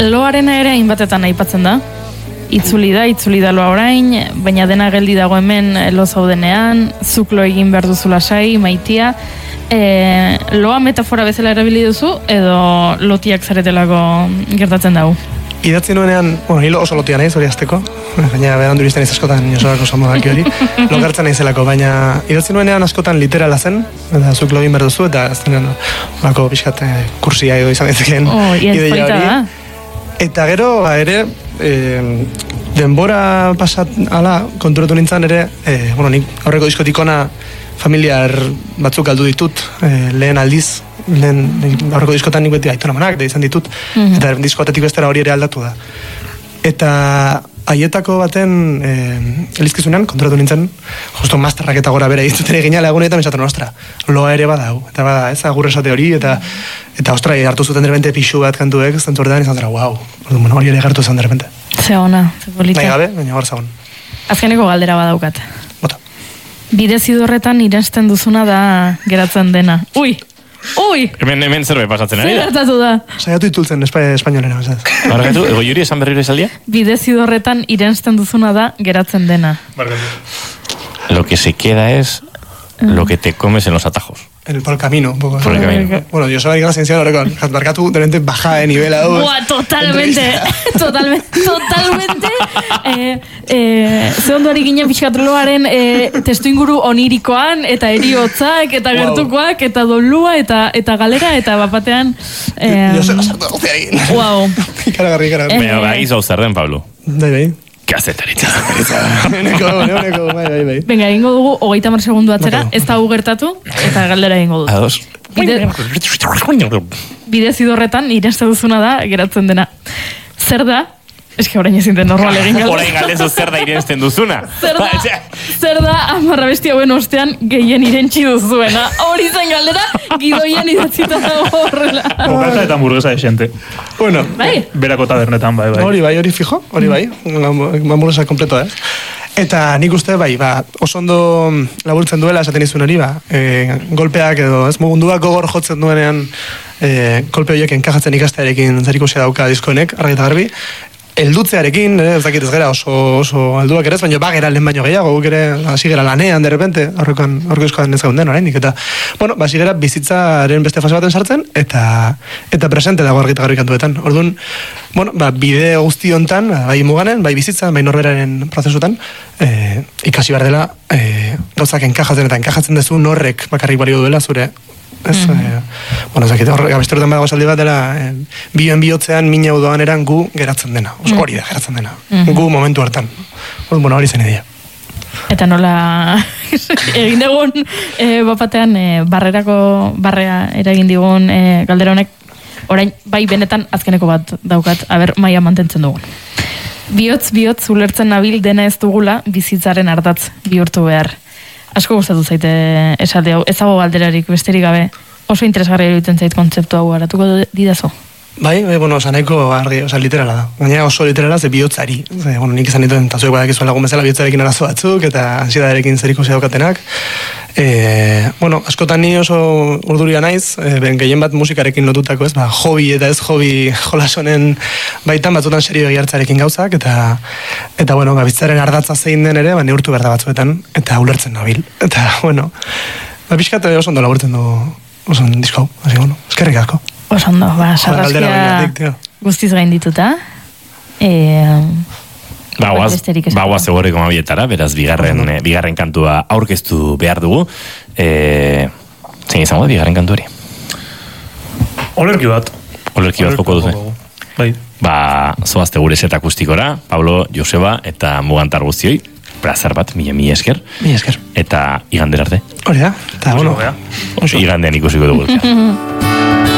Loarena ere hainbatetan aipatzen da. Itzuli da loa orain, baina dena geldi dago hemen lo zaudenean, zuk lo egin behar duzu lasai, maitia. Loa metafora bezala erabili duzu, edo lotiak zaretelako gertatzen dago? Idatzi nuenean, hilo oso lotia nahiz hori azteko, baina berandu izten askotan Josobako samodaki hori, lokartzen nahizelako, baina idatzi nuenean askotan literala zen, eta zuk lo egin behar duzu, eta ez denean, bako pixkat kursia edo izan ditzeken ideia hori. Eta gero, ere, denbora pasat ala, konturatu nintzen ere, nik aurreko diskotik ona familiar batzuk galdu ditut, lehen aldiz, aurreko diskotan nik beti Aiton Amanak da izan ditut, eta diskotetik bestera hori ere aldatu da. Eta haietako baten elizkizunean, konturatu nintzen, justo masterrak eta gora bera iztuten eginala egunetan esaten, ostra, loa ere badau, eta bada, ez agur esate hori, eta ostra, hartu zuten derrepente pixu bat kantuek, zentzu horretan izan zara, wow, hori ere gartu zen derrepente. Ze ona, ze polita. Nahi gabe, baina gaur zagon. Azkeneko galdera badaukat. Bota. Bidezidorretan irensten duzuna da geratzen dena. Ui! Hemen zerbait pasatzen ari da? Zer gertatu da? Saiatu ditultzen espainolera. Barkatu, ego juri esan berriro esaldia? Bidezidorretan irensten duzuna da geratzen dena. Barkatu. Lo que se queda es lo que te comes en los atajos. Por el camino, un poco. Por el camino. Bueno, yo soy la ciencia ahora con Marcatu, de repente baja de nivel a dos. Buah, totalmente. Ze ondo ari ginen pixkatloaren testu inguru onirikoan, eta eriotzak, eta gertukoak, eta dolua, eta galera, eta bapatean... Yo se basartu guztia egin. Wow. Ikaragarri. Baina, izo zer den, Pablo? Bai. Kazetaritza. Euneko, bai. Venga, egingo dugu 30 segundu atzera, ez da gertatu, eta galdera egingo dut. Ados. Bidezidorretan irensten duzuna da geratzen dena. Zer da? Eske orain ezin den normal egin galdera. Orain galdezu zer da irensten duzuna. Zer da amarra besti hauen ostean gehien irentsi duzuena. Hori zen galdera, gidoien idatzita dago horrela. Bokata eta hamburguesa esente. Bueno, berako tabernetan, bai. Hori fijo, hori bai. Hamburguesa kompleto, Eta nik uste, oso ondo laburtzen duela, esaten izun hori, golpeak edo, ez mugunduak gogor jotzen duenean, kolpe horiek enkajatzen ikastearekin zerikusia dauka diskoenek, argi eta garbi, eldutzearekin, ez dakit ez gara oso alduak ere, baina bagera lehen baino gehiago, guk ere hasi gara lanean, derrepente, aurreko diskoan ez gaunden oraindik, eta, hasi gara bizitzaren beste fase baten sartzen, eta presente dago argi eta garbi kantuetan. Orduan, bide guzti hontan, bai muganen, bai bizitzan, bai norberaren prozesutan, ikasi behar dela, gauzak enkajatzen dezu norrek bakarrik balio duela zure, ez, zakit, abesturetan badago esaldi bat dela, bioen bihotzean mina udoan eran gu geratzen dena, hori da geratzen dena, gu momentu hartan, hori zen idea. Eta nola egin dugun bapatean barrea eragin digun galdera honek, orain bai benetan azkeneko bat daukat, maia mantentzen dugun. Bihotz ulertzen nabil dena ez dugula bizitzaren ardatz bihurtu behar. Asko gustatu zaite esate hau, ez dago galderarik besterik gabe, oso interesgarria iruditzen zait kontzeptu hau haratuko didazu? Bai, nahiko argi, literala da. Gaina oso literala ze bihotzari. Nik izan dituen, eta zuek badakizu lagun bezala bihotzarekin arazo batzuk, eta ansidaderekin zerikusia daukatenak. Askotan ni oso urduria naiz, gehien bat musikarekin lotutako, ez, hobi eta ez hobi jolasonen baitan batzutan serio egiartzarekin gauzak, eta bizitzaren ardatza zein den ere, neurtu behar da batzuetan, eta ulertzen nabil. Eta, pixkat oso ondo laburtzen du oso disko hau, eskerrik asko. Oso ondo, sarraskia guztiz gain dituta. Bagoaz egorriko mabietara, beraz, bigarren kantua aurkeztu behar dugu. Zein izango da, bigarren kantu hori? Olerki bat joko duzu. Bai. Zoazte gure set akustikora, Pablo, Joseba eta Mugantar guztioi. Plazar bat, mila esker. Mila esker. Eta igandera arte. Hori da, eta igandean ikusiko dugu.